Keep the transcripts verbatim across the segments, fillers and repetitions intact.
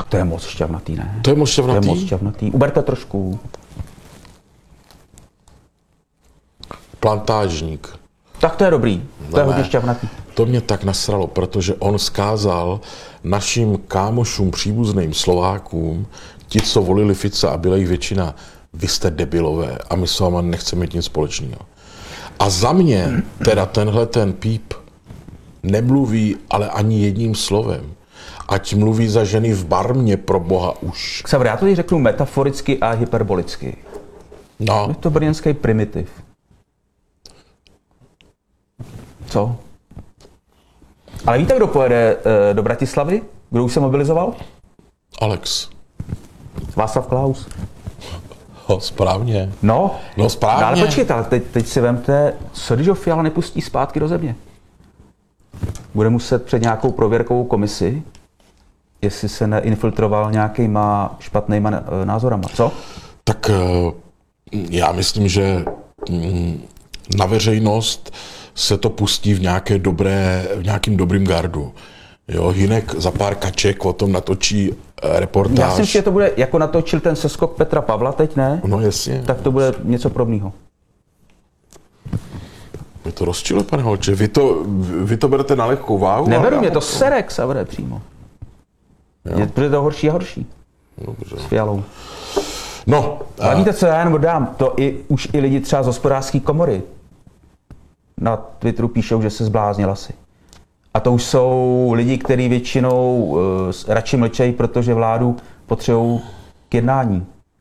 Tak to je moc šťavnatý, ne? To je moc šťavnatý? To je moc šťavnatý. Uberte trošku. Plantážník. Tak to je dobrý. To ne, je hodně šťavnatý. To mě tak nasralo, protože on vzkázal našim kámošům, příbuzným Slovákům, ti, co volili Fica a byla jich většina, vy jste debilové a my s váma nechceme mít nic společného. A za mě teda tenhle ten píp nemluví ale ani jedním slovem. Ať mluví za ženy v Barmě, pro boha už. Xaver, já to teď řeknu metaforicky a hyperbolicky. No. Je to brněnský primitiv. Co? Ale víte, kdo pojede uh, do Bratislavy? Kdo už se mobilizoval? Alex. Václav Klaus. No, správně. No, no správně. No, ale počkejte, ale teď, teď si vemte, co když ho Fiala nepustí zpátky do země? Bude muset před nějakou prověrkovou komisi, jestli se neinfiltroval nějakýma špatnýma názorama. Co? Tak já myslím, že na veřejnost se to pustí v nějaké dobré, v nějakým dobrým gardu. Jo, Hynek za pár kaček o tom natočí reportáž. Já si myslím, že to bude, jako natočil ten seskok Petra Pavla teď, ne? No jasně. Tak to bude něco podobného. Mě to rozčilo, pane Holče. Vy to, vy to berete na lehkou váhu? Neberu, mě to sere, Xavere, přímo. Je to horší a horší. Dobře. S Fialou. No. Ale a... víte, co já jenom dodám? To i, už i lidi třeba z hospodářské komory na Twitteru píšou, že se zbláznil asi. A to už jsou lidi, kteří většinou uh, radši mlčejí, protože vládu potřebují k jednání.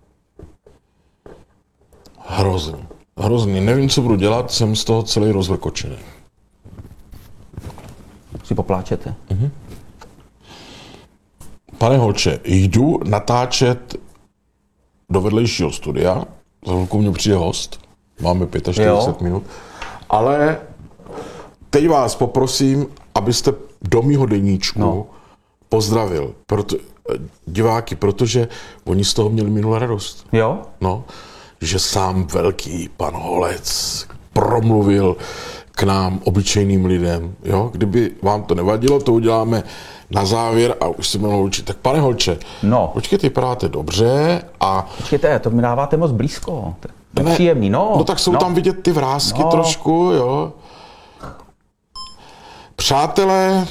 Hrozný. Hrozný. Nevím, co budu dělat, jsem z toho celý rozvrkočený. Si popláčete. Mhm. Pane Holče, jdu natáčet do vedlejšího studia. Za chvilku mě přijde host. Máme čtyřicet pět minut. Ale teď vás poprosím, abyste do mýho deníčku no. pozdravil proto, diváky, protože oni z toho měli minulou radost. Jo? No, že sám velký pan Holec promluvil k nám, obyčejným lidem. Jo? Kdyby vám to nevadilo, to uděláme na závěr a už si budeme učit. Tak pane Holče, no. počkejte, vypadáte dobře a... Počkejte, to mi dáváte moc blízko. To je příjemný, no. No tak jsou no. tam vidět ty vrásky no. trošku, jo. Přátelé,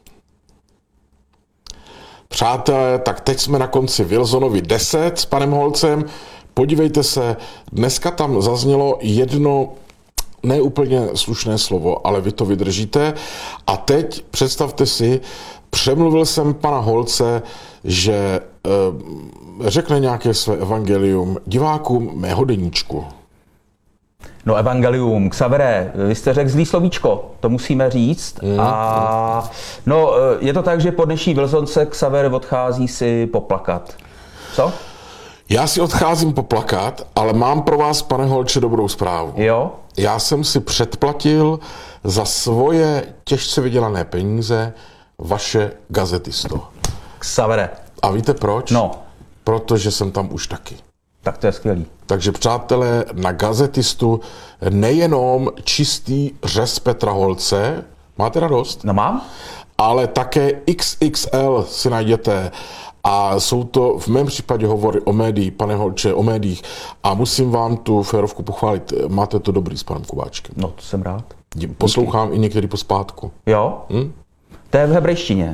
přátelé, tak teď jsme na konci Wilsonovi deset s panem Holcem. Podívejte se, dneska tam zaznělo jedno neúplně slušné slovo, ale vy to vydržíte. A teď představte si, přemluvil jsem pana Holce, že e, řekne nějaké své evangelium divákům mého deníčku. No evangelium, Xavere, vy jste řekl zlý slovíčko, to musíme říct. Mm. A no, je to tak, že po dnešní Wilsonce Xaver odchází si poplakat. Co? Já si odcházím poplakat, ale mám pro vás, pane Holče, dobrou zprávu. Jo? Já jsem si předplatil za svoje těžce vydělané peníze vaše Gazetisto. Xavere. A víte proč? No. Protože jsem tam už taky. Tak to je skvělý. Takže přátelé, na Gazetistu nejenom čistý řez Petra Holce, máte radost? No mám. Ale také X X L si najděte. A jsou to v mém případě hovory o médiích, pane Holče, o médiích. A musím vám tu férovku pochválit. Máte to dobrý s panem Kubáčkem. No, to jsem rád. Poslouchám Díky. I některý pospátku. Jo? Hm? To je v hebrejštině.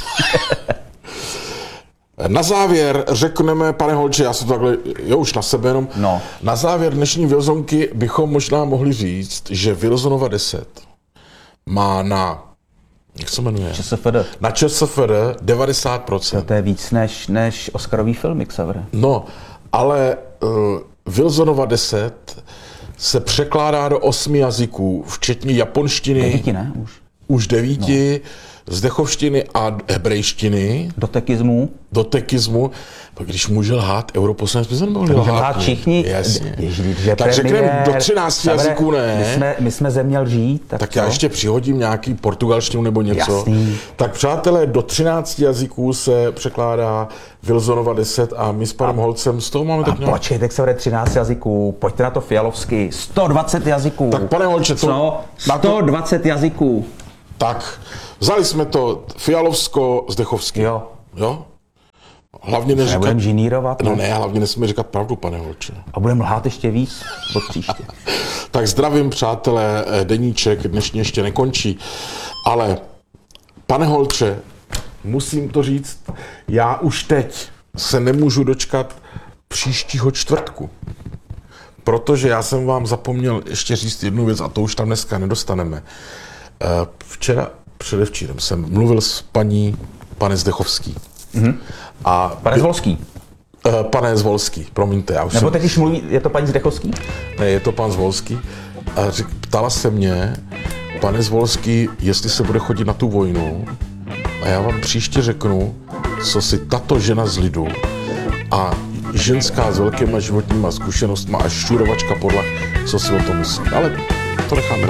Na závěr řekneme, pane Holče, já jsem to takhle, jo, už na sebe jenom. No. Na závěr dnešní Wilsonky bychom možná mohli říct, že Wilsonova deset má na, jak se jmenuje? ČSFD. Na ČSFD devadesát procent. To je víc než, než Oscarový filmy, Xavere. No, ale uh, Wilsonova deset se překládá do osmi jazyků, včetně japonštiny. Devíti, ne? Už. Už devíti. No. Z dechovštiny a hebrejštiny. Do tekismu. Do tekismu. Pak když může lhát europoslanec, by se nemohli lhát. lhát všichni. Jasně. Ježíš, že tak řekneme do třinácti jazyků, ne? My jsme, my jsme země lží. Tak, tak já ještě přihodím nějaký portugalštinu nebo něco. Jasný. Tak přátelé, do třinácti jazyků se překládá Wilsonova deset a my s panem a, Holcem z toho máme tak nějak... počkejte, se bude třináct jazyků, pojďte na to fialovsky, sto dvacet jazyků. Tak pane Holče, to... Co? sto dvacet jazyků. Tak, vzali jsme to fialovsko s dechovským. Jo. Jo? hlavně neříkat... Nebudem žinírovat, No ne? ne, hlavně nesmíme říkat pravdu, pane Holče. A budeme lhát ještě víc od příště. Tak zdravím, přátelé, deníček dnešní ještě nekončí, ale pane Holče, musím to říct, já už teď se nemůžu dočkat příštího čtvrtku. Protože já jsem vám zapomněl ještě říct jednu věc a to už tam dneska nedostaneme. Včera, předevčírem jsem mluvil s paní, pane Zdechovský. Mm-hmm. A Pane Zvolský. Pane Zvolský, promiňte. Já už Nebo jsem... teď, když mluví, je to paní Zdechovský? Ne, je to pan Zvolský. A řek, ptala se mě, pane Zvolský, jestli se bude chodit na tu vojnu. A já vám příště řeknu, co si tato žena z lidu a ženská s velkýma životníma zkušenostma a šťůrovačka podlah, co si o tom myslí. Ale to necháme na